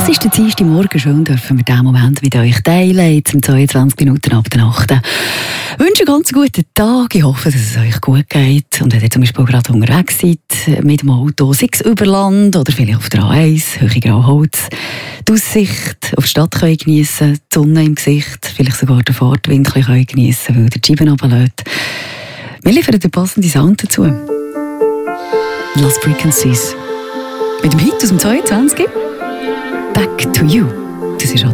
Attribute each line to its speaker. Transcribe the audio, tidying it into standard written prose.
Speaker 1: Das ist der Dienstagmorgen. Schön dürfen wir diesen Moment mit euch teilen. Jetzt um 22 Minuten ab der Nacht. Ich wünsche einen ganz guten Tag. Ich hoffe, dass es euch gut geht. Und wenn ihr zum Beispiel gerade unterwegs seid, mit dem Auto, sei es über Land oder vielleicht auf der A1, Höhe Grauholz, die Aussicht auf die Stadt könnt geniessen, die Sonne im Gesicht, vielleicht sogar den Fahrtwind geniessen, weil ihr die Scheiben runterlässt. Wir liefern den passenden Sound dazu. Lost Frequencies. Mit dem Hit aus dem 22. Back to You. Das ist